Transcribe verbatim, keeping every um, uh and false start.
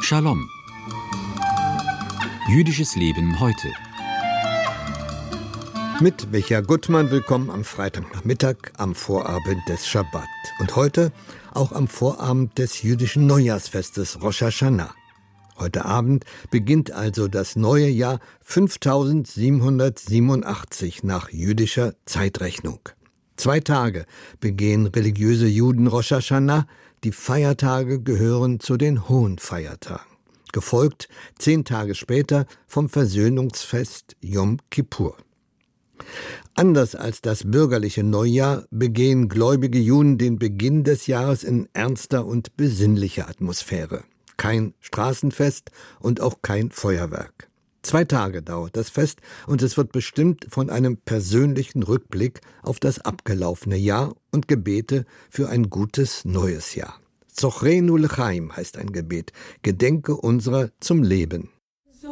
Shalom. Jüdisches Leben heute. Mit Micha Gutmann, willkommen am Freitagnachmittag, am Vorabend des Schabbat. Und heute auch am Vorabend des jüdischen Neujahrsfestes Rosh Hashanah. Heute Abend beginnt also das neue Jahr fünftausendsiebenhundertsiebenundachtzig nach jüdischer Zeitrechnung. Zwei Tage begehen religiöse Juden Rosh Hashanah. Die Feiertage gehören zu den hohen Feiertagen. Gefolgt zehn Tage später vom Versöhnungsfest Yom Kippur. Anders als das bürgerliche Neujahr begehen gläubige Juden den Beginn des Jahres in ernster und besinnlicher Atmosphäre. Kein Straßenfest und auch kein Feuerwerk. Zwei Tage dauert das Fest und es wird bestimmt von einem persönlichen Rückblick auf das abgelaufene Jahr und Gebete für ein gutes neues Jahr. Zochreinu L'chaim heißt ein Gebet, Gedenke unserer zum Leben.